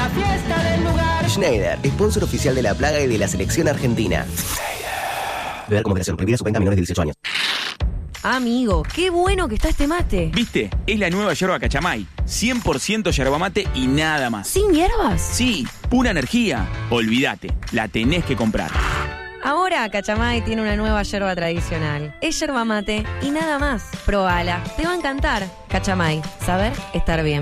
la fiesta del lugar. Schneider, sponsor oficial de la plaga y de la selección argentina. Beber como creación, prohibida su venta a menores de 18 años. Amigo, qué bueno que está este mate. ¿Viste? Es la nueva yerba Cachamay. 100% yerba mate y nada más. ¿Sin hierbas? Sí, pura energía. Olvídate, la tenés que comprar. Ahora Cachamay tiene una nueva yerba tradicional. Es yerba mate y nada más. Probala, te va a encantar. Cachamay, saber estar bien.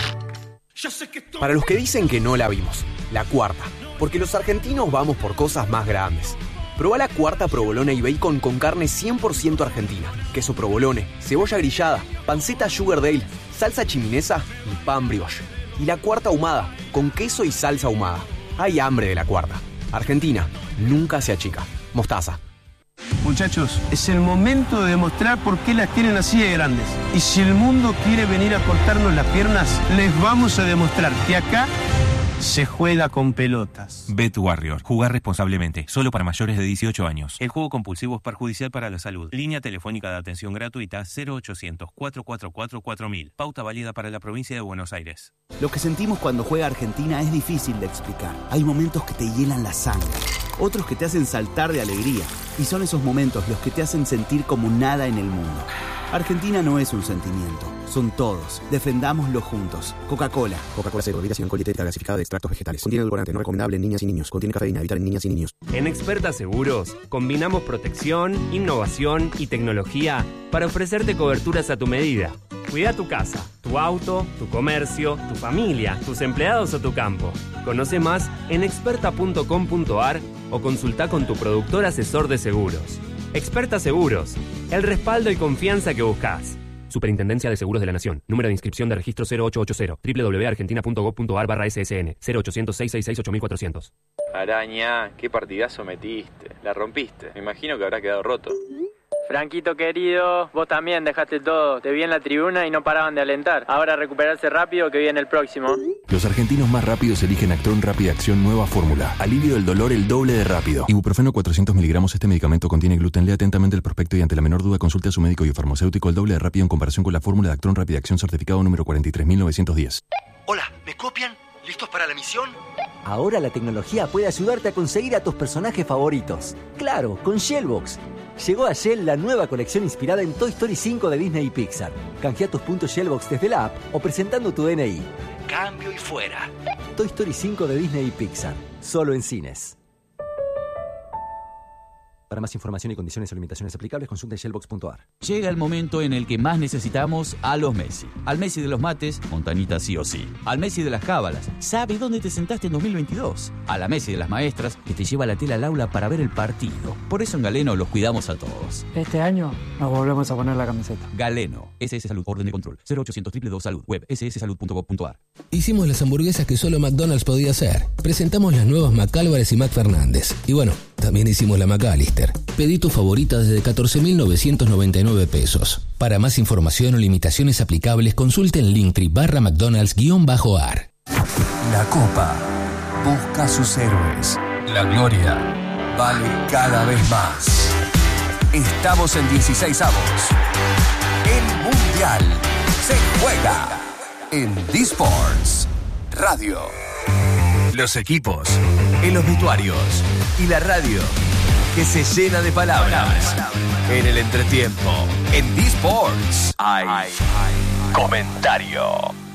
Para los que dicen que no la vimos, la cuarta. Porque los argentinos vamos por cosas más grandes. Probá la cuarta provolone y bacon con carne 100% argentina. Queso provolone, cebolla grillada, panceta Sugardale, salsa chiminesa y pan brioche. Y la cuarta ahumada, con queso y salsa ahumada. Hay hambre de la cuarta. Argentina, nunca se achica. Mostaza. Muchachos, es el momento de demostrar por qué las tienen así de grandes. Y si el mundo quiere venir a cortarnos las piernas, les vamos a demostrar que acá se juega con pelotas. Bet Warrior. Jugar responsablemente. Solo para mayores de 18 años. El juego compulsivo es perjudicial para la salud. Línea telefónica de atención gratuita 0800-444-4000. Pauta válida para la provincia de Buenos Aires. Lo que sentimos cuando juega Argentina es difícil de explicar. Hay momentos que te hielan la sangre. Otros que te hacen saltar de alegría. Y son esos momentos los que te hacen sentir como nada en el mundo. Argentina no es un sentimiento, son todos. Defendámoslo juntos. Coca-Cola. Coca-Cola Cero, bebida sin alcohol y dietética gasificada de extractos vegetales. Contiene edulcorante, no recomendable en niñas y niños. Contiene cafeína, evitar en niñas y niños. En Experta Seguros, combinamos protección, innovación y tecnología para ofrecerte coberturas a tu medida. Cuida tu casa, tu auto, tu comercio, tu familia, tus empleados o tu campo. Conoce más en experta.com.ar o consulta con tu productor asesor de seguros. Experta Seguros, el respaldo y confianza que buscas. Superintendencia de Seguros de la Nación. Número de inscripción de registro 0880. www.argentina.gov.ar/ssn. 0800-666-8400. Araña, qué partidazo metiste. La rompiste. Me imagino que habrá quedado roto. Franquito querido, vos también dejaste todo. Te vi en la tribuna y no paraban de alentar. Ahora recuperarse rápido que viene el próximo. Los argentinos más rápidos eligen Actron Rápida Acción Nueva Fórmula. Alivio del dolor el doble de rápido. Ibuprofeno 400 miligramos. Este medicamento contiene gluten. Lea atentamente el prospecto y ante la menor duda consulte a su médico y farmacéutico. El doble de rápido en comparación con la fórmula de Actron Rápida Acción certificado número 43910. Hola, ¿me copian? ¿Listos para la misión? Ahora la tecnología puede ayudarte a conseguir a tus personajes favoritos. Claro, con Shellbox. Llegó a Shell la nueva colección inspirada en Toy Story 5 de Disney y Pixar. Canjea tus puntos Shellbox desde la app o presentando tu DNI. Cambio y fuera. Toy Story 5 de Disney y Pixar. Solo en cines. Para más información y condiciones o limitaciones aplicables, consulte shellbox.ar. Llega el momento en el que más necesitamos a los Messi. Al Messi de los mates, Montanita sí o sí. Al Messi de las cábalas, sabe dónde te sentaste en 2022. A la Messi de las maestras, que te lleva la tela al aula para ver el partido. Por eso en Galeno los cuidamos a todos. Este año nos volvemos a poner la camiseta. Galeno, SS Salud, orden de control. 0800 222 Salud, web sssalud.gov.ar. Hicimos las hamburguesas que solo McDonald's podía hacer. Presentamos las nuevas McAlvarez y McFernández. Y bueno, también hicimos la McAllister. Pedí tu favorita desde 14.999 pesos. Para más información o limitaciones aplicables, consulte en Linktree/McDonald's_ar. La Copa busca sus héroes. La gloria vale cada vez más. Estamos en 16avos. El Mundial se juega en D-Sports Radio. Los equipos, el obituarios y la radio que se llena de palabras. En el entretiempo, en D-Sports, hay comentario.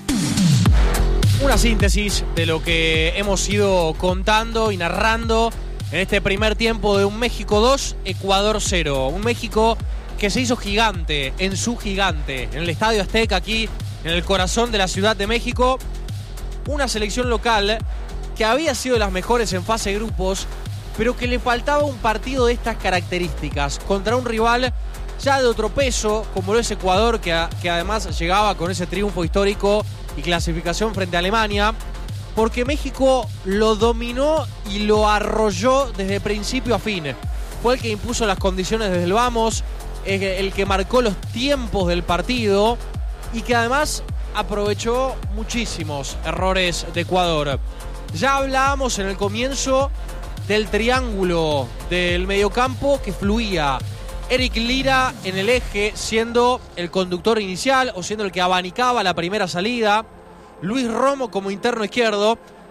Una síntesis de lo que hemos ido contando y narrando en este primer tiempo de un México 2, Ecuador 0. Un México que se hizo gigante, en su gigante, en el Estadio Azteca, aquí en el corazón de la Ciudad de México. Una selección local que había sido de las mejores en fase de grupos, pero que le faltaba un partido de estas características contra un rival ya de otro peso, como lo es Ecuador, que además llegaba con ese triunfo histórico y clasificación frente a Alemania, porque México lo dominó y lo arrolló desde principio a fin. Fue el que impuso las condiciones desde el vamos, el que marcó los tiempos del partido y que además aprovechó muchísimos errores de Ecuador. Ya hablábamos en el comienzo del triángulo del mediocampo que fluía. Eric Lira en el eje, siendo el conductor inicial o siendo el que abanicaba la primera salida. Luis Romo como interno izquierdo.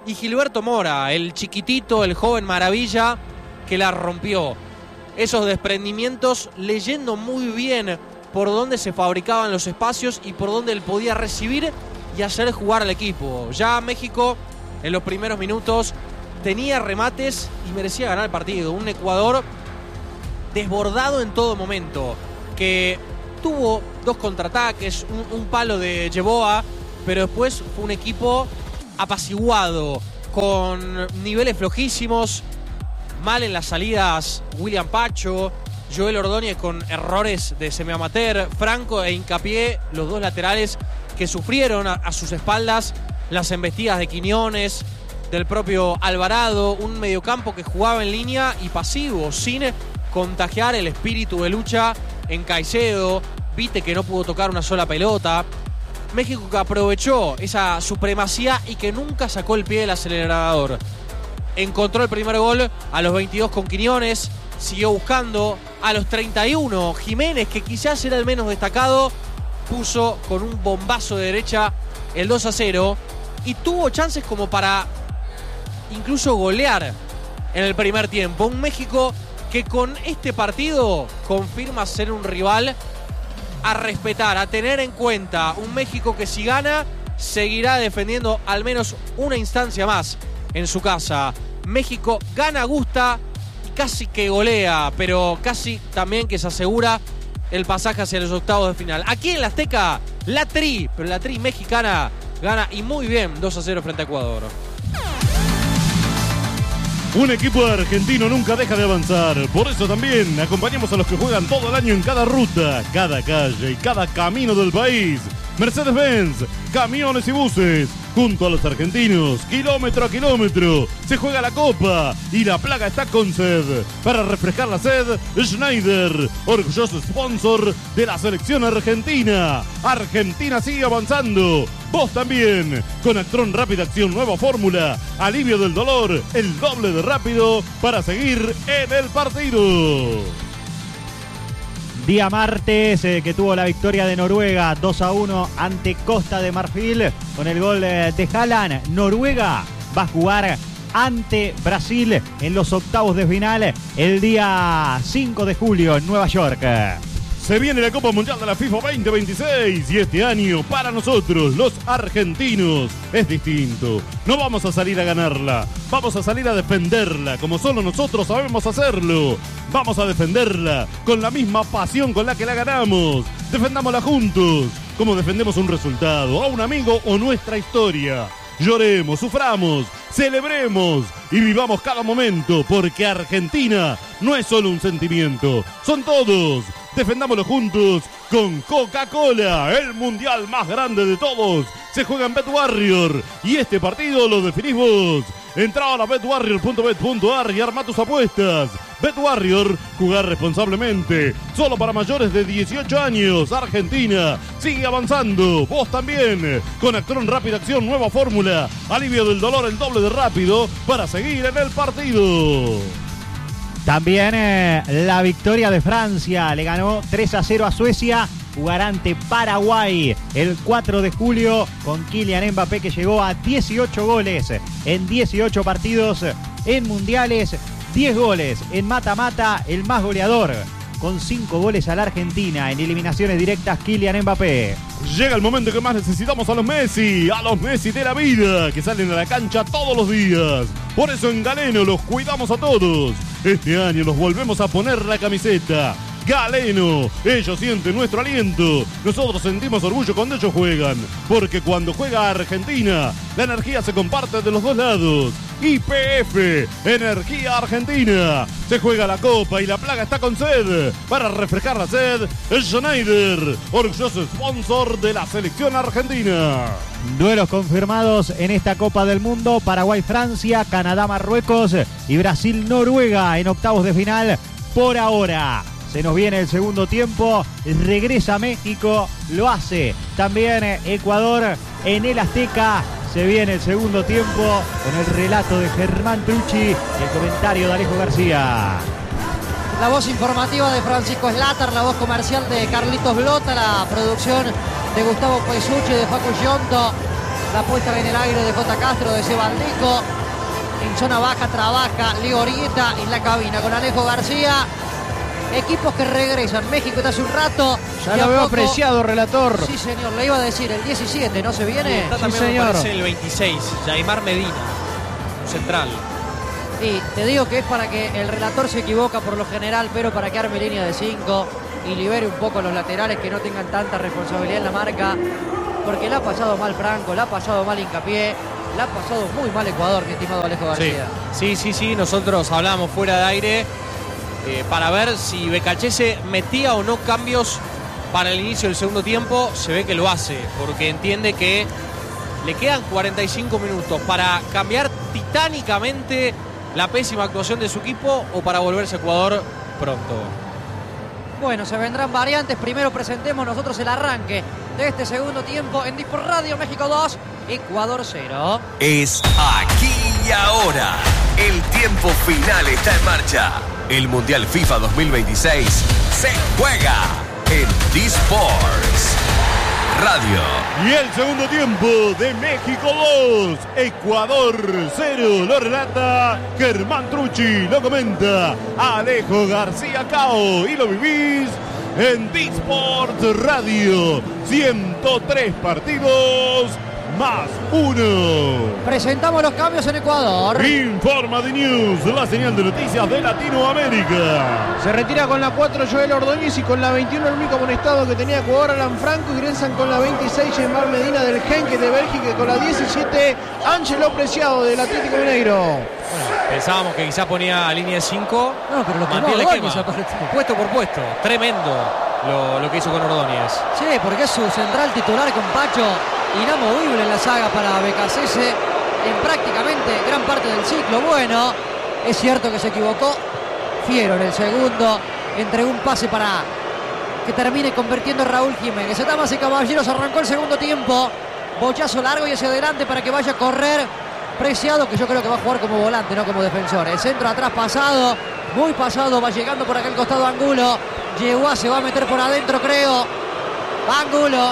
y Gilberto Mora, el chiquitito, el joven maravilla que la rompió. Esos desprendimientos, leyendo muy bien por dónde se fabricaban los espacios y por dónde él podía recibir y hacer jugar al equipo. Ya México, en los primeros minutos, tenía remates y merecía ganar el partido. Un Ecuador desbordado en todo momento, que tuvo 2 contraataques, un palo de Yeboah, pero después fue un equipo apaciguado, con niveles flojísimos, mal en las salidas William Pacho, Joel Ordóñez con errores de semiamateur, Franco e Hincapié, los 2 laterales que sufrieron a sus espaldas las embestidas de Quiñones, del propio Alvarado, un mediocampo que jugaba en línea y pasivo, sin contagiar el espíritu de lucha en Caicedo, Vite que no pudo tocar una sola pelota. México que aprovechó esa supremacía y que nunca sacó el pie del acelerador. Encontró el primer gol a los 22 con Quiñones, siguió buscando a los 31. Jiménez, que quizás era el menos destacado, puso con un bombazo de derecha el 2-0 y tuvo chances como para incluso golear en el primer tiempo. Un México que con este partido confirma ser un rival a respetar, a tener en cuenta. Un México que si gana seguirá defendiendo al menos una instancia más en su casa. México gana, gusta y casi que golea, pero casi también que se asegura el pasaje hacia los octavos de final. Aquí en la Azteca, la Tri mexicana gana y muy bien 2-0 frente a Ecuador. Un equipo argentino nunca deja de avanzar. Por eso también acompañamos a los que juegan todo el año en cada ruta, cada calle y cada camino del país. Mercedes-Benz, camiones y buses, junto a los argentinos, kilómetro a kilómetro, se juega la Copa y la plaga está con sed. Para refrescar la sed, Schneider, orgulloso sponsor de la selección argentina. Argentina sigue avanzando, vos también. Con Actron Rápida Acción Nueva Fórmula, alivio del dolor, el doble de rápido para seguir en el partido. Día martes que tuvo la victoria de Noruega 2-1 ante Costa de Marfil con el gol de Haaland. Noruega va a jugar ante Brasil en los octavos de final el día 5 de julio en Nueva York. Se viene la Copa Mundial de la FIFA 2026 y este año para nosotros, los argentinos, es distinto. No vamos a salir a ganarla, vamos a salir a defenderla como solo nosotros sabemos hacerlo. Vamos a defenderla con la misma pasión con la que la ganamos. Defendámosla juntos, como defendemos un resultado, a un amigo o nuestra historia. Lloremos, suframos, celebremos y vivamos cada momento, porque Argentina no es solo un sentimiento, son todos. Defendámoslo juntos con Coca-Cola, el mundial más grande de todos. Se juega en BetWarrior y este partido lo definís vos. Entrá a la betwarrior.bet.ar y arma tus apuestas. BetWarrior, jugar responsablemente. Solo para mayores de 18 años. Argentina sigue avanzando. Vos también. Con Actron Rápida Acción Nueva Fórmula. Alivio del dolor, el doble de rápido para seguir en el partido. También la victoria de Francia. Le ganó 3-0 a Suecia. Jugará ante Paraguay el 4 de julio con Kylian Mbappé, que llegó a 18 goles en 18 partidos en mundiales, 10 goles en mata-mata, el más goleador con 5 goles a la Argentina en eliminaciones directas, Kylian Mbappé. Llega el momento que más necesitamos a los Messi de la vida, que salen a la cancha todos los días. Por eso en Galeno los cuidamos a todos. Este año nos volvemos a poner la camiseta. Galeno, ellos sienten nuestro aliento. Nosotros sentimos orgullo cuando ellos juegan, porque cuando juega Argentina, la energía se comparte de los dos lados. YPF, Energía Argentina. Se juega la Copa y la plaga está con sed. Para refrescar la sed, Schneider, orgulloso sponsor de la selección argentina. Duelos confirmados en esta Copa del Mundo: Paraguay-Francia, Canadá-Marruecos y Brasil-Noruega en octavos de final por ahora. Se nos viene el segundo tiempo, regresa México, lo hace también Ecuador en el Azteca. Se viene el segundo tiempo con el relato de Germán Trucci y el comentario de Alejo García. La voz informativa de Francisco Slater, la voz comercial de Carlitos Blota, la producción de Gustavo Paisucci y de Facu Giotto. La puesta en el aire de J. Castro, de Sebaldico. En zona baja trabaja Leo Orieta en la cabina con Alejo García. Equipos que regresan. México está hace un rato. Ya lo veo apreciado, relator. Sí, señor, le iba a decir el 17, ¿no se viene? Está también, sí, señor. me parece el 26, Yaimar Medina, central. Y te digo que es para que el relator se equivoca por lo general, pero para que arme línea de 5 y libere un poco los laterales que no tengan tanta responsabilidad en la marca. Porque le ha pasado mal Franco, le ha pasado mal Hincapié, le ha pasado muy mal Ecuador, mi estimado Alejo García. Sí. Nosotros hablábamos fuera de aire para ver si Becachese metía o no cambios para el inicio del segundo tiempo. Se ve que lo hace, porque entiende que le quedan 45 minutos para cambiar titánicamente la pésima actuación de su equipo o para volverse a Ecuador pronto. Bueno, se vendrán variantes. Primero presentemos nosotros el arranque de este segundo tiempo en Dispor Radio. México 2, Ecuador 0. Es aquí y ahora. El tiempo final está en marcha. El Mundial FIFA 2026 se juega en Disports Radio. Y el segundo tiempo de México 2, Ecuador 0. Lo relata Germán Trucci, lo comenta Alejo García Cao y lo vivís en Disports Radio. 103 partidos más 1. Presentamos los cambios en Ecuador. Informa de News, la señal de noticias de Latinoamérica. Se retira con la 4 Joel Ordóñez y con la 21 el único amonestado que tenía Ecuador, Alan Franco. Ingresan con la 26 Yaimar Medina del Genk de Bélgica y con la 17 Ángelo Preciado del Atlético Mineiro. Bueno, pensábamos que quizá ponía línea de 5. No, pero lo mantiene el esquema. Ordóñez, Puesto por puesto. Tremendo lo que hizo con Ordóñez. Sí, porque es su central titular con Pacho, inamovible en la saga para Becasese en prácticamente gran parte del ciclo. Bueno, es cierto que se equivocó Fiero en el segundo, entregó un pase para que termine convirtiendo a Raúl Jiménez. Damas y caballeros, arrancó el segundo tiempo. Bochazo largo y hacia adelante para que vaya a correr Preciado, que yo creo que va a jugar como volante, no como defensor. El centro atrás pasado, muy pasado, va llegando por aquel costado Angulo. Llegó, se va a meter por adentro, creo. Angulo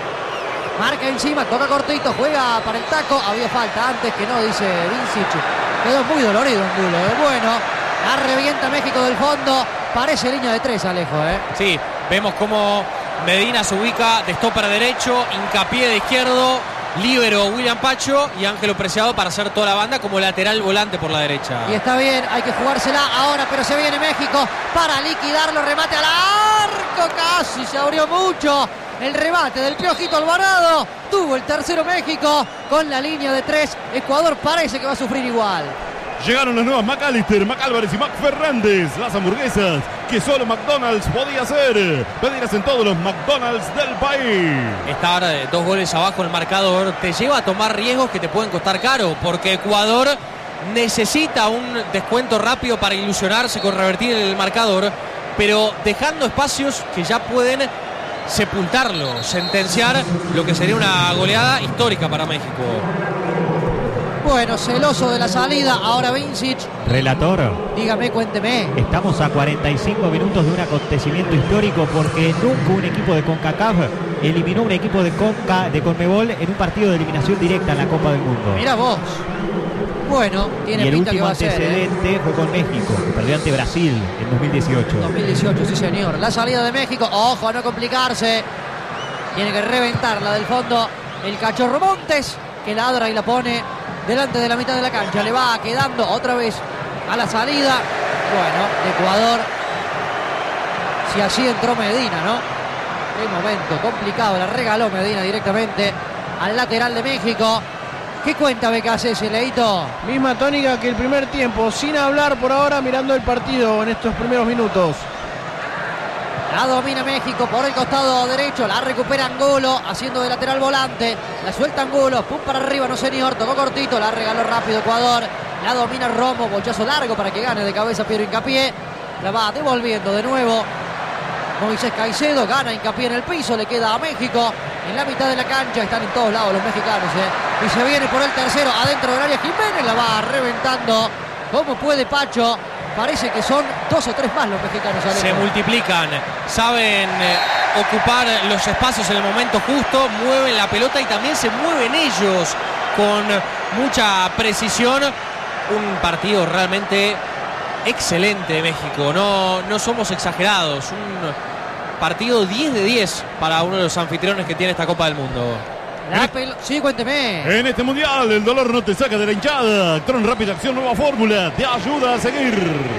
marca encima, toca cortito, juega para el taco. Había falta antes que no, dice Vincic. Quedó muy dolorido Angulo. Bueno, la revienta México del fondo. Parece línea de 3, Alejo. Sí, vemos cómo Medina se ubica de stopper derecho, Hincapié de izquierdo, líbero William Pacho y Ángelo Preciado para hacer toda la banda como lateral volante por la derecha. Y está bien, hay que jugársela ahora, pero se viene México para liquidarlo. Remate al arco, casi se abrió mucho. El remate del Piojito Alvarado. Tuvo el tercero México con la línea de 3. Ecuador parece que va a sufrir igual. Llegaron las nuevas McAllister, McAlvarez y McFernández. Las hamburguesas que solo McDonald's podía hacer. Pedirás en todos los McDonald's del país. Estar 2 goles abajo en el marcador te lleva a tomar riesgos que te pueden costar caro. Porque Ecuador necesita un descuento rápido para ilusionarse con revertir el marcador. Pero dejando espacios que ya pueden sepultarlo, sentenciar lo que sería una goleada histórica para México. Bueno, celoso de la salida, ahora Vincic. Relator. Dígame, cuénteme. Estamos a 45 minutos de un acontecimiento histórico porque nunca un equipo de CONCACAF eliminó a un equipo de CONMEBOL en un partido de eliminación directa en la Copa del Mundo. Mira vos. Bueno, tiene pinta que va a ser. Y el último antecedente fue con México, que perdió ante Brasil en 2018. 2018, sí señor. La salida de México, ojo a no complicarse. Tiene que reventarla del fondo el Cachorro Montes, que ladra y la pone delante de la mitad de la cancha. Le va quedando otra vez a la salida. Bueno, Ecuador. Si así entró Medina, ¿no? Qué momento complicado. La regaló Medina directamente al lateral de México. ¿Qué cuenta Becasese, Leito? Misma tónica que el primer tiempo, sin hablar por ahora, mirando el partido en estos primeros minutos. La domina México por el costado derecho, la recupera Angulo, haciendo de lateral volante, la suelta Angulo, pum para arriba, no señor, tocó cortito, la regaló rápido Ecuador, la domina Romo, bochazo largo para que gane de cabeza Piero Hincapié, la va devolviendo de nuevo Moisés Caicedo, gana Hincapié en el piso, le queda a México en la mitad de la cancha, están en todos lados los mexicanos, y se viene por el tercero, adentro del área Jiménez, la va reventando como puede Pacho, parece que son 2 o 3 más los mexicanos. Alejo. Se multiplican, saben ocupar los espacios en el momento justo, mueven la pelota y también se mueven ellos con mucha precisión. Un partido realmente excelente de México, no somos exagerados. Un partido 10 de 10 para uno de los anfitriones que tiene esta Copa del Mundo. Sí, cuénteme. En este mundial el dolor no te saca de la hinchada. Actron Rápida Acción Nueva Fórmula te ayuda a seguir.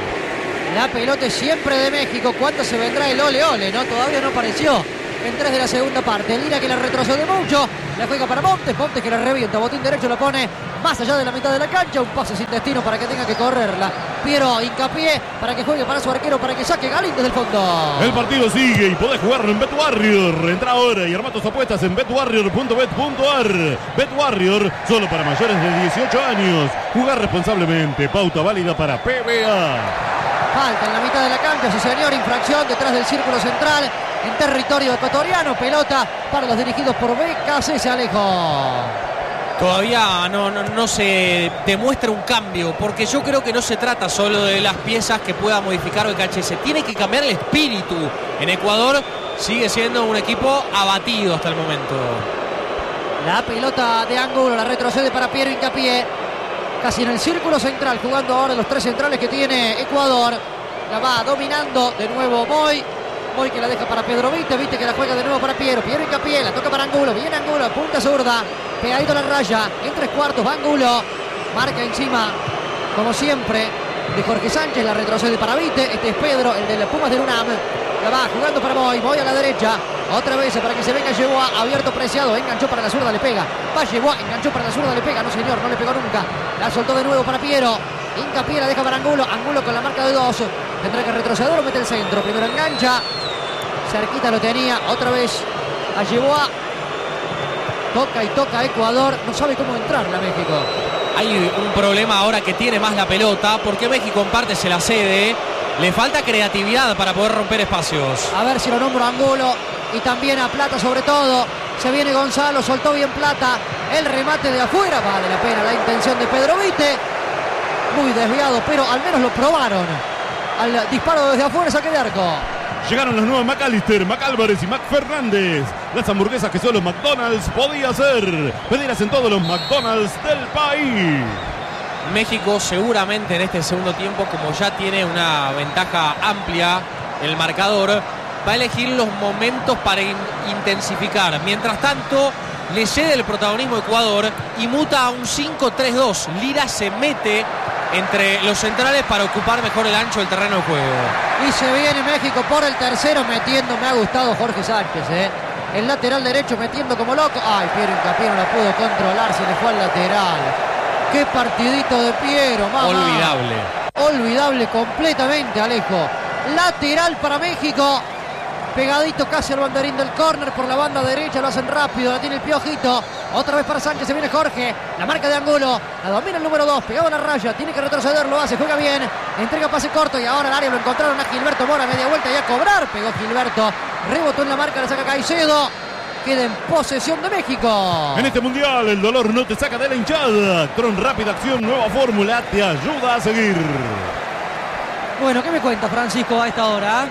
La pelota es siempre de México. ¿Cuándo se vendrá el ole ole? ¿No? Todavía no apareció en 3 de la segunda parte. Lira que la retrocede mucho. La juega para Montes. Montes que la revienta. Botín derecho lo pone más allá de la mitad de la cancha. Un pase sin destino para que tenga que correrla. Piero, hincapié para que juegue para su arquero, para que saque Galíndez del fondo. El partido sigue y podés jugarlo en BetWarrior. Entra ahora y arma tus apuestas en betwarrior.bet.ar. BetWarrior, solo para mayores de 18 años. Jugar responsablemente. Pauta válida para PBA. Falta en la mitad de la cancha, sí señor, infracción detrás del círculo central en territorio ecuatoriano. Pelota para los dirigidos por BKC, Alejo. Todavía no se demuestra un cambio, porque yo creo que no se trata solo de las piezas que pueda modificar BKC. Tiene que cambiar el espíritu. En Ecuador sigue siendo un equipo abatido hasta el momento. La pelota de Angulo, la retrocede para Piero Hincapié. Casi en el círculo central, jugando ahora los 3 centrales que tiene Ecuador. La va dominando de nuevo Moy. Moy que la deja para Pedro Vite. Vite que la juega de nuevo para Piero. Piero Hincapié, la toca para Angulo. Viene Angulo, punta zurda. Pegadito a la raya. En 3/4 va Angulo. Marca encima, como siempre, de Jorge Sánchez. La retrocede para Vite. Este es Pedro, el de los Pumas del UNAM. La va jugando para Moy. Moy a la derecha. Otra vez para que se venga Yeboah, abierto Preciado, enganchó para la zurda, le pega. Va Yeboah, enganchó para la zurda, le pega. No señor, no le pegó nunca. La soltó de nuevo para Piero. Hincapié la deja para Angulo. Angulo con la marca de 2. Tendrá que retroceder o mete el centro. Primero engancha. Cerquita lo tenía. Otra vez a Yeboah. Toca y toca Ecuador. No sabe cómo entrarle a México. Hay un problema ahora que tiene más la pelota, porque México en parte se la cede. Le falta creatividad para poder romper espacios. A ver si lo nombro a Angulo. Y también a Plata sobre todo. Se viene Gonzalo, soltó bien Plata. El remate de afuera, vale la pena la intención de Pedro Vite. Muy desviado, pero al menos lo probaron. Al disparo desde afuera, saque de arco. Llegaron los nuevos McAllister, McAlvarez y McFernández. Las hamburguesas que solo McDonald's podía hacer. Pedirlas en todos los McDonald's del país. México seguramente en este segundo tiempo, como ya tiene una ventaja amplia en el marcador, va a elegir los momentos para intensificar. Mientras tanto, le cede el protagonismo a Ecuador y muta a un 5-3-2. Lira se mete entre los centrales para ocupar mejor el ancho del terreno de juego. Y se viene México por el tercero metiendo. Me ha gustado Jorge Sánchez, el lateral derecho metiendo como loco. Ay, Piero Hincapié no la pudo controlar, se le fue al lateral. Qué partidito de Piero, mamá. Olvidable. Olvidable completamente, Alejo. Lateral para México. Pegadito casi al banderín del córner por la banda derecha, lo hacen rápido, la tiene el Piojito. Otra vez para Sánchez, se viene Jorge. La marca de Angulo, la domina el número 2, pegado a la raya, tiene que retroceder, lo hace, juega bien. Entrega pase corto y ahora al área lo encontraron a Gilberto Mora, media vuelta y a cobrar. Pegó Gilberto, rebotó en la marca, la saca Caicedo. Queda en posesión de México. En este mundial el dolor no te saca de la hinchada. Actron Rápida Acción Nueva Fórmula te ayuda a seguir. Bueno, ¿qué me cuenta Francisco a esta hora?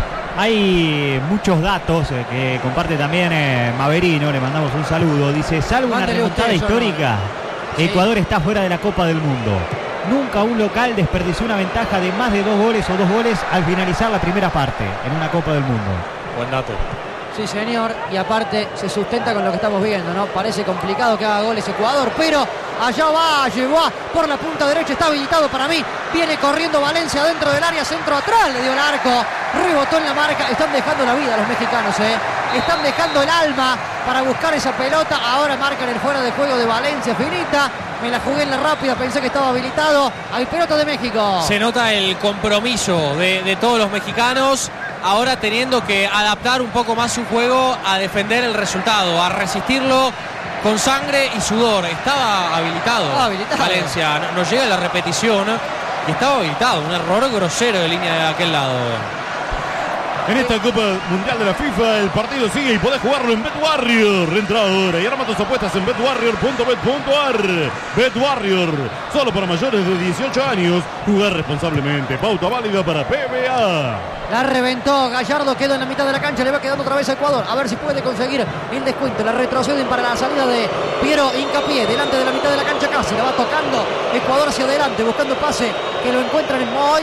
Hay muchos datos que comparte también Maverino, le mandamos un saludo. Dice, salvo una remontada histórica, Ecuador está fuera de la Copa del Mundo. Nunca un local desperdició una ventaja de más de 2 goles o 2 goles al finalizar la primera parte en una Copa del Mundo. Buen dato. Sí, señor, y aparte se sustenta con lo que estamos viendo, ¿no? Parece complicado que haga goles Ecuador, pero allá va, llegó por la punta derecha, está habilitado para mí. Viene corriendo Valencia dentro del área, centro atrás, le dio el arco, rebotó en la marca. Están dejando la vida los mexicanos, están dejando el alma para buscar esa pelota. Ahora marcan el fuera de juego de Valencia, finita. Me la jugué en la rápida, pensé que estaba habilitado. Hay pelota de México. Se nota el compromiso de todos los mexicanos. Ahora teniendo que adaptar un poco más su juego a defender el resultado, a resistirlo con sangre y sudor. Estaba habilitado. Valencia, no llega la repetición y estaba habilitado. Un error grosero de línea de aquel lado. En esta Copa Mundial de la FIFA el partido sigue y podés jugarlo en BetWarrior. Entra ahora y arma tus apuestas en betwarrior.bet.ar. BetWarrior, solo para mayores de 18 años. Jugar responsablemente. Pauta válida para PBA. La reventó Gallardo, quedó en la mitad de la cancha, le va quedando otra vez a Ecuador. A ver si puede conseguir el descuento. La retroceden para la salida de Piero Hincapié, delante de la mitad de la cancha casi. La va tocando Ecuador hacia adelante, buscando pase que lo encuentran en Moy.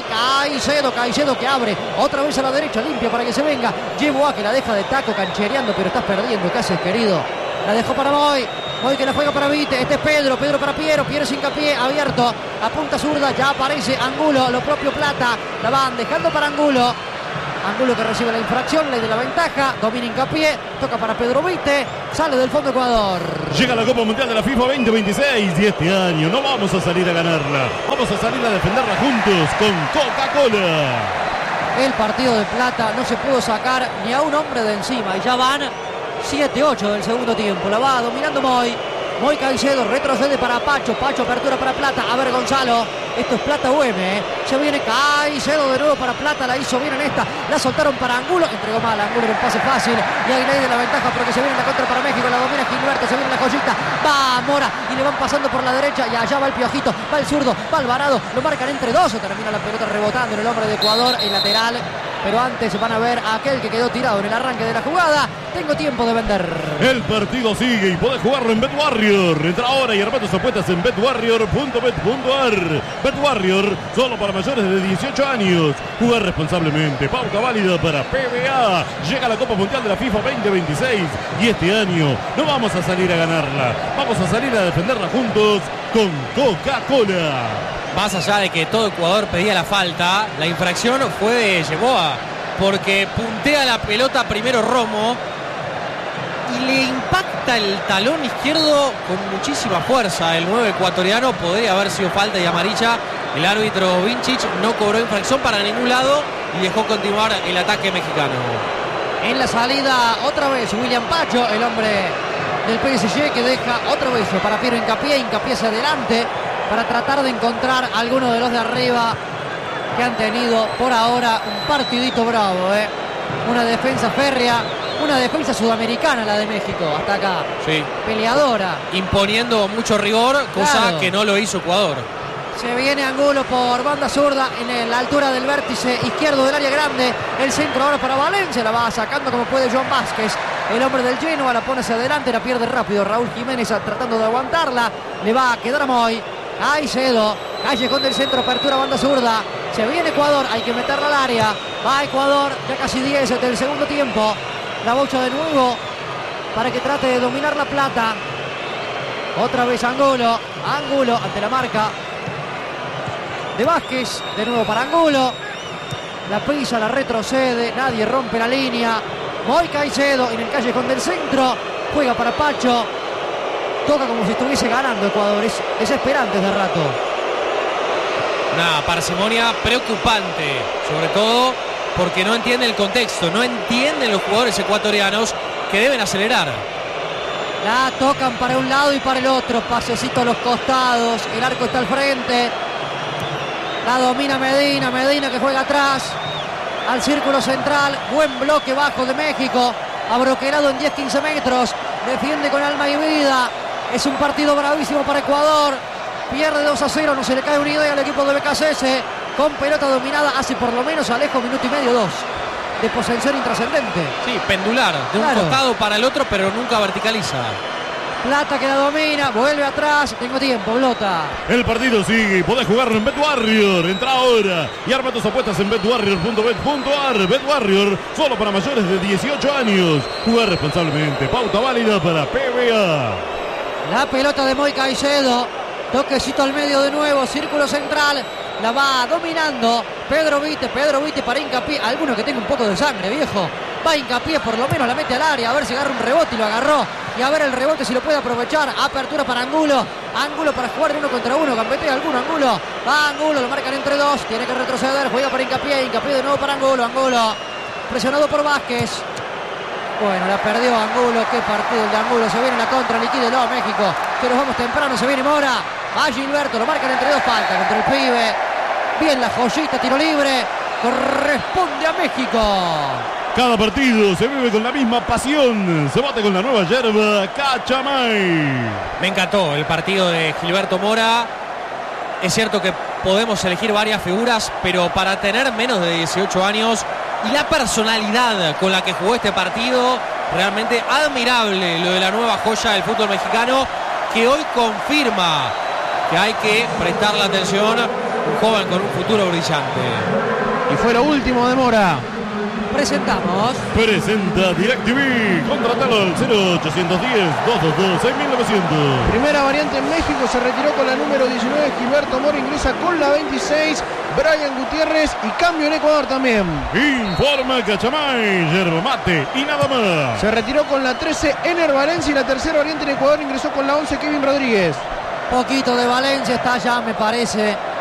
Caicedo que abre otra vez a la derecha, limpia para que se venga. Llevo a que la deja de taco, canchereando, pero estás perdiendo. ¿Qué haces, querido? La dejó para Moy que la juega para Vite. Este es Pedro para Piero sin Hincapié, abierto a punta zurda. Ya aparece Angulo, lo propio Plata. La van dejando para Angulo que recibe la infracción, ley de la ventaja, domina Hincapié, toca para Pedro Vite, sale del fondo Ecuador. Llega la Copa Mundial de la FIFA 2026 y este año no vamos a salir a ganarla, vamos a salir a defenderla juntos con Coca-Cola. El partido de Plata no se pudo sacar ni a un hombre de encima y ya van 7-8 del segundo tiempo. La va dominando Moy Caicedo, retrocede para Pacho, apertura para Plata, a ver Gonzalo, esto es Plata UM, se viene Caicedo de nuevo para Plata, la hizo bien en esta, la soltaron para Angulo, entregó mal Angulo en un pase fácil y hay ley de la ventaja porque se viene la contra para México, la domina Gilberto, se viene la joyita, va Mora y le van pasando por la derecha y allá va el Piojito, va el zurdo, va Alvarado, lo marcan entre dos, se termina la pelota rebotando en el hombre de Ecuador, el lateral. Pero antes van a ver a aquel que quedó tirado en el arranque de la jugada. Tengo tiempo de vender. El partido sigue y podés jugarlo en BetWarrior. Entra ahora y arma tus apuestas en betwarrior.bet.ar. BetWarrior, solo para mayores de 18 años. Jugar responsablemente. Pauta válida para PBA. Llega la Copa Mundial de la FIFA 2026 y este año no vamos a salir a ganarla. Vamos a salir a defenderla juntos con Coca-Cola. Más allá de que todo Ecuador pedía la falta, la infracción fue de Yeboah, porque puntea la pelota primero Romo y le impacta el talón izquierdo con muchísima fuerza. El 9 ecuatoriano, podría haber sido falta y amarilla. El árbitro Vincic no cobró infracción para ningún lado y dejó continuar el ataque mexicano. En la salida otra vez William Pacho, el hombre del PSG, que deja otra vez para Piero Hincapié hacia adelante para tratar de encontrar a alguno de los de arriba que han tenido por ahora un partidito bravo, una defensa férrea, una defensa sudamericana la de México hasta acá, sí, peleadora, imponiendo mucho rigor, cosa que no lo hizo Ecuador. Se viene Angulo por banda zurda en la altura del vértice izquierdo del área grande. El centro ahora para Valencia. La va sacando como puede Joan Vázquez. El hombre del Genoa la pone hacia adelante. La pierde rápido Raúl Jiménez tratando de aguantarla. Le va a quedar a Moy. Caicedo. Callejón del centro. Apertura banda zurda. Se viene Ecuador. Hay que meterla al área. Va Ecuador. Ya casi 10 del segundo tiempo. La bocha de nuevo para que trate de dominar la Plata. Otra vez Angulo. Angulo ante la marca de Vázquez, de nuevo para Angulo, la pisa, la retrocede, nadie rompe la línea. Moy Caicedo en el callejón del centro, juega para Pacho, toca como si estuviese ganando Ecuador, es desesperante de rato. Una parsimonia preocupante, sobre todo porque no entiende el contexto, no entienden los jugadores ecuatorianos que deben acelerar. La tocan para un lado y para el otro, pasecito a los costados, el arco está al frente. La domina Medina que juega atrás al círculo central. Buen bloque bajo de México. Abroquelado en 10-15 metros. Defiende con alma y vida. Es un partido bravísimo para Ecuador. Pierde 2-0. No se le cae una idea al equipo de BKSS. Con pelota dominada hace por lo menos Alejo minuto y medio, 2. De posesión intrascendente. Sí, pendular. De un costado para el otro, pero nunca verticaliza. Plata que la domina, vuelve atrás, tengo tiempo, Blota. El partido sigue, podés jugarlo en BetWarrior. Entra ahora y arma tus apuestas en betwarrior.bet.ar. BetWarrior, solo para mayores de 18 años. Jugar responsablemente, pauta válida para PBA. La pelota de Moy Caicedo, toquecito al medio de nuevo, círculo central. La va dominando Pedro Vite para Hincapié. Alguno que tenga un poco de sangre, viejo. Va Hincapié, por lo menos la mete al área. A ver si agarra un rebote y lo agarró. Y a ver el rebote si lo puede aprovechar. Apertura para Angulo. Angulo para jugar en 1 contra 1. Gambetea alguno Angulo. Va Angulo, lo marcan entre 2. Tiene que retroceder. Juega para Hincapié. Hincapié de nuevo para Angulo. Angulo presionado por Vázquez. Bueno, la perdió Angulo. Qué partido el de Angulo. Se viene la contra. Liquídelo a México. Que nos vamos temprano. Se viene Mora. Va Gilberto. Lo marcan entre 2. Falta contra el pibe. Bien la joyita. Tiro libre. corresponde a México. Cada partido se vive con la misma pasión. Se bate con la nueva yerba Cachamay. Me encantó el partido de Gilberto Mora. Es cierto que podemos elegir varias figuras, pero para tener menos de 18 años y la personalidad con la que jugó este partido, realmente admirable lo de la nueva joya del fútbol mexicano, que hoy confirma que hay que prestarle atención a un joven con un futuro brillante. Y fue lo último de Mora. Presentamos. Presenta DirecTV. Contratalo al 0810-222-6900. Primera variante en México, se retiró con la número 19. Gilberto Mora ingresa con la 26. Brian Gutiérrez y cambio en Ecuador también. Informa Cachamay, yerba mate y nada más. Se retiró con la 13 Ener Valencia y la tercera variante en Ecuador ingresó con la 11 Kevin Rodríguez. Poquito de Valencia está ya, me parece,